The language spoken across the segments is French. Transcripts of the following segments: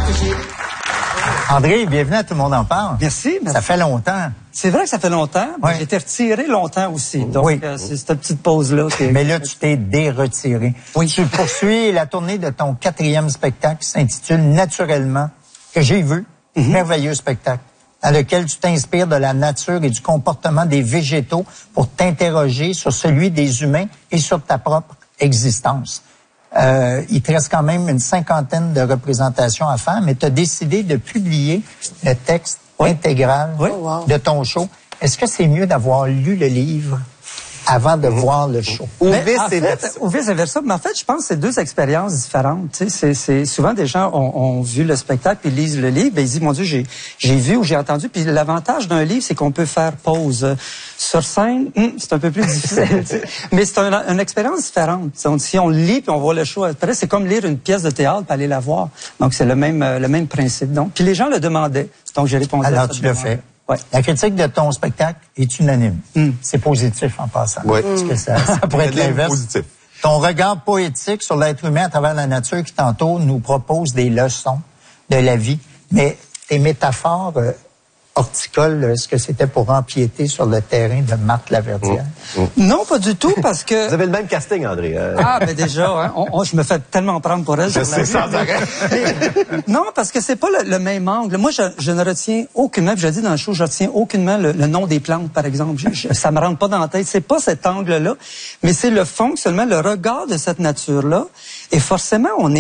André, bienvenue à Tout le monde en parle. Merci. Ça fait longtemps. C'est vrai que ça fait longtemps. Oui. J'ai été retiré longtemps aussi. Donc, oui. C'est cette petite pause-là. Mais là, tu t'es déretiré. Oui. Tu poursuis la tournée de ton 4e spectacle qui s'intitule Naturellement, que j'ai vu. Merveilleux spectacle, dans lequel tu t'inspires de la nature et du comportement des végétaux pour t'interroger sur celui des humains et sur ta propre existence. Il te reste quand même une 50aine de représentations à faire, mais tu as décidé de publier le texte intégral de ton show. Est-ce que c'est mieux d'avoir lu le livre avant de voir le show? Ou vice-versa. Mais en fait, je pense que c'est deux expériences différentes. Tu sais, c'est souvent des gens ont vu le spectacle puis lisent le livre, ben ils disent mon Dieu, j'ai vu ou j'ai entendu. Puis l'avantage d'un livre, c'est qu'on peut faire pause. Sur scène, c'est un peu plus difficile. Mais c'est une expérience différente. Si on lit puis on voit le show après, c'est comme lire une pièce de théâtre puis aller la voir. Donc c'est le même principe. Donc, puis les gens le demandaient. Donc j'ai répondu. Alors tu l'as fait. Ouais. La critique de ton spectacle est unanime. C'est positif en passant. Oui. Parce que ça pourrait être l'inverse. Ton regard poétique sur l'être humain à travers la nature qui tantôt nous propose des leçons de la vie. Mais tes métaphores horticoles, est-ce que c'était pour empiéter sur le terrain de Marthe Laverdière? Non, pas du tout, parce que... Vous avez le même casting, André. Ah, ben déjà, hein, je me fais tellement prendre pour elle. Je sais, sans arrêt. Non, parce que c'est pas le même angle. Moi, je ne retiens aucunement, puis je dis dans le show, je retiens aucunement le nom des plantes, par exemple. Ça me rentre pas dans la tête. C'est pas cet angle-là, mais c'est le fond, seulement le regard de cette nature-là. Et forcément, on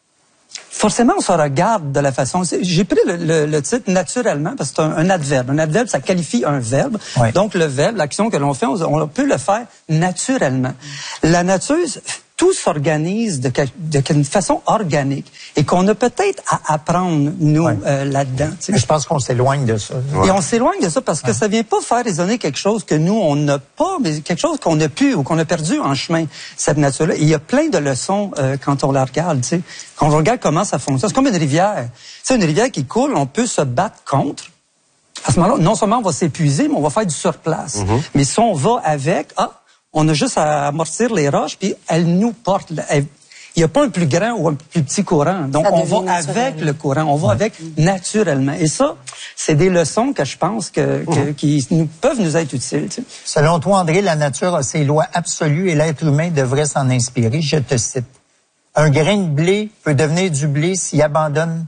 se regarde de la façon... J'ai pris le titre naturellement parce que c'est un adverbe. Un adverbe, ça qualifie un verbe. Oui. Donc, le verbe, l'action que l'on fait, on peut le faire naturellement. La nature, tout s'organise d'une façon organique et qu'on a peut-être à apprendre, nous, là-dedans. Mais je pense qu'on s'éloigne de ça. Et on s'éloigne de ça parce que ça vient pas faire résonner quelque chose que nous, on n'a pas, mais quelque chose qu'on a pu ou qu'on a perdu en chemin, cette nature-là. Et il y a plein de leçons quand on la regarde, tu sais. Quand on regarde comment ça fonctionne. C'est comme une rivière. C'est une rivière qui coule, on peut se battre contre. À ce moment-là, non seulement on va s'épuiser, mais on va faire du surplace. Mais si on va avec, on a juste à amortir les roches, puis elle nous porte. Il n'y a pas un plus grand ou un plus petit courant. Donc, on va avec le courant, on va avec naturellement. Et ça, c'est des leçons que je pense qui peuvent nous être utiles. Tu sais. Selon toi, André, la nature a ses lois absolues et l'être humain devrait s'en inspirer. Je te cite. Un grain de blé peut devenir du blé s'il abandonne.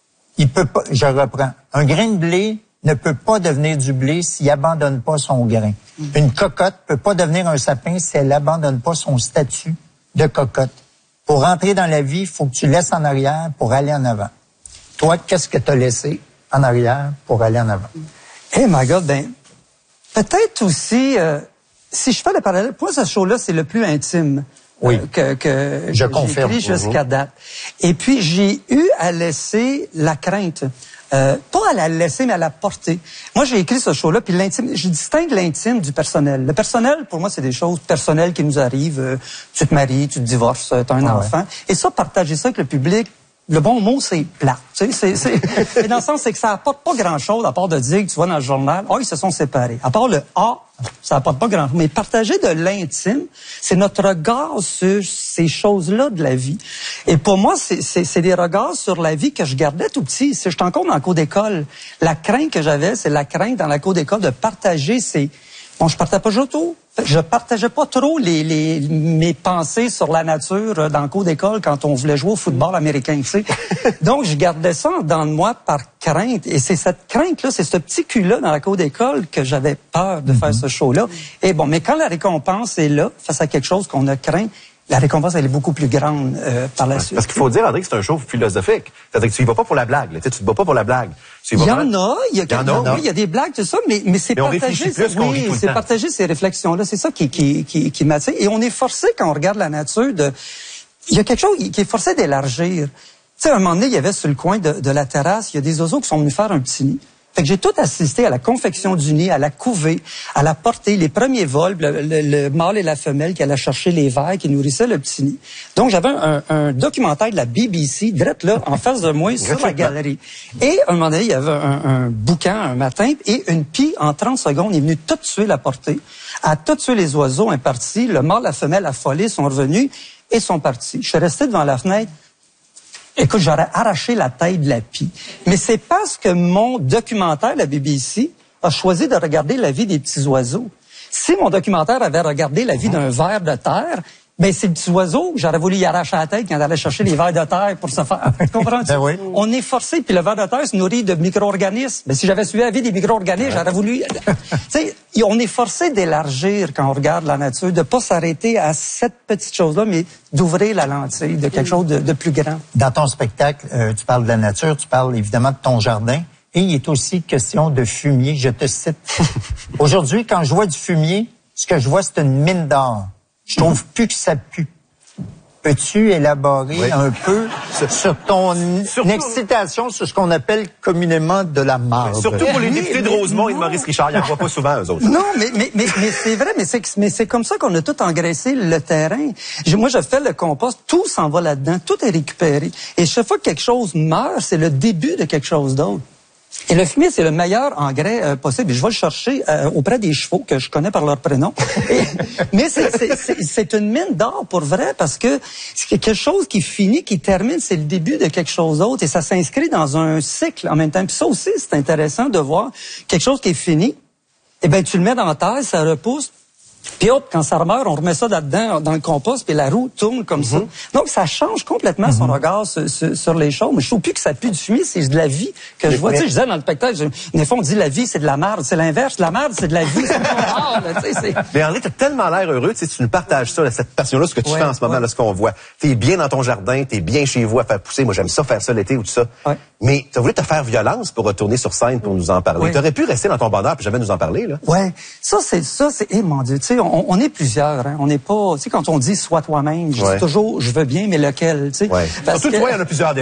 Il peut pas, je reprends. Un grain de blé ne peut pas devenir du blé s'il abandonne pas son grain. Une cocotte peut pas devenir un sapin si elle abandonne pas son statut de cocotte. Pour rentrer dans la vie, il faut que tu laisses en arrière pour aller en avant. Toi, qu'est-ce que tu as laissé en arrière pour aller en avant? Eh, my God, peut-être aussi, si je fais le parallèle, pour ce show-là, c'est le plus intime. Oui, que je confirme. J'ai écrit jusqu'à date. Et puis, j'ai eu à laisser la crainte. Pas à la laisser, mais à la porter. Moi, j'ai écrit ce show-là, puis l'intime, je distingue l'intime du personnel. Le personnel, pour moi, c'est des choses personnelles qui nous arrivent. Tu te maries, tu te divorces, tu as un enfant. Et ça, partager ça avec le public, le bon mot, c'est plat. Tu sais, mais dans le sens, c'est que ça apporte pas grand-chose, à part de dire que tu vois dans le journal, ils se sont séparés. À part le ça apporte pas grand-chose. Mais partager de l'intime, c'est notre regard sur ces choses-là de la vie. Et pour moi, c'est des regards sur la vie que je gardais tout petit. Si j'étais encore dans la cour d'école, la crainte que j'avais, c'est la crainte dans la cour d'école de partager ces... Bon, je partageais pas trop mes pensées sur la nature dans le cours d'école quand on voulait jouer au football américain, tu sais. Donc, je gardais ça dans moi par crainte. Et c'est cette crainte-là, c'est ce petit cul-là dans la cour d'école que j'avais peur de faire ce show-là. Et bon, mais quand la récompense est là, face à quelque chose qu'on a craint, la récompense, elle est beaucoup plus grande par la suite. Parce qu'il faut dire, André, que c'est un show philosophique. C'est-à-dire que tu y vas pas pour la blague. Là. Tu te bats pas pour la blague. Il y en a, il y a des blagues, tout ça, mais c'est partager. C'est partager ces réflexions-là. C'est ça qui m'attire. Et on est forcé, quand on regarde la nature, il y a quelque chose qui est forcé d'élargir. Tu sais, à un moment donné, il y avait sur le coin de la terrasse, il y a des oiseaux qui sont venus faire un petit nid. Fait que j'ai tout assisté à la confection du nid, à la couvée, à la portée, les premiers vols, le mâle et la femelle qui allaient chercher les vers, qui nourrissaient le petit nid. Donc, j'avais un documentaire de la BBC, direct là, en face de moi, sur la galerie. Et, à un moment donné, il y avait un boucan un matin, et une pie, en 30 secondes, est venue tout tuer la portée, a tout tué les oiseaux, est parti, le mâle, la femelle affolés sont revenus, et sont partis. Je suis resté devant la fenêtre. Écoute, j'aurais arraché la tête de la pie. Mais c'est parce que mon documentaire, la BBC, a choisi de regarder la vie des petits oiseaux. Si mon documentaire avait regardé la vie d'un ver de terre, ben c'est le petit oiseau que j'aurais voulu y arracher la tête quand il allait chercher les vers de terre pour se faire. Tu comprends? Ben oui. On est forcé, puis le ver de terre se nourrit de micro-organismes. Ben, si j'avais suivi la vie des micro-organismes, j'aurais voulu... Tu sais, on est forcé d'élargir quand on regarde la nature, de pas s'arrêter à cette petite chose-là, mais d'ouvrir la lentille de quelque chose de plus grand. Dans ton spectacle, tu parles de la nature, tu parles évidemment de ton jardin. Et il est aussi question de fumier. Je te cite. Aujourd'hui, quand je vois du fumier, ce que je vois, c'est une mine d'or. Je trouve plus que ça pue. Peux-tu élaborer un peu sur ton excitation sur ce qu'on appelle communément de la marde? Surtout pour les députés de Rosemont et de Maurice Richard. Ils n'en voient pas souvent, eux autres. Non, mais c'est vrai, mais c'est comme ça qu'on a tout engraissé le terrain. Moi, je fais le compost, tout s'en va là-dedans, tout est récupéré. Et chaque fois que quelque chose meurt, c'est le début de quelque chose d'autre. Et le fumier, c'est le meilleur engrais possible. Je vais le chercher auprès des chevaux que je connais par leur prénom. Mais c'est une mine d'or pour vrai parce que c'est quelque chose qui finit, qui termine, c'est le début de quelque chose d'autre. Et ça s'inscrit dans un cycle en même temps. Puis ça aussi, c'est intéressant de voir quelque chose qui est fini. Eh ben, tu le mets dans la terre, ça repousse. Puis hop, quand ça meurt, on remet ça là-dedans, dans le compost, puis la roue tourne comme ça. Donc, ça change complètement son regard sur les choses. Mais je trouve plus que ça pue du fumier, c'est de la vie que je vois. Tu sais, je disais dans le spectacle, des fois, on dit la vie, c'est de la merde. C'est l'inverse. La merde, c'est de la vie. C'est pas rare, tu sais. Mais Henri, t'as tellement l'air heureux, tu sais, tu nous partages ça, là, cette passion-là, ce que tu fais en ce moment, là, ce qu'on voit. T'es bien dans ton jardin, t'es bien chez vous à faire pousser. Moi, j'aime ça, faire ça l'été ou tout ça. Ouais. Mais t'as voulu te faire violence pour retourner sur scène pour nous en parler. Ouais. T'aurais pu rester dans ton bonheur puis jamais nous en parler, là. Ouais. Ça, c'est, mon Dieu, tu sais, on est plusieurs, hein. On n'est pas, tu sais, quand on dit sois toi-même, je dis toujours, je veux bien, mais lequel, tu sais. Ouais. Surtout que toi, il y en a plusieurs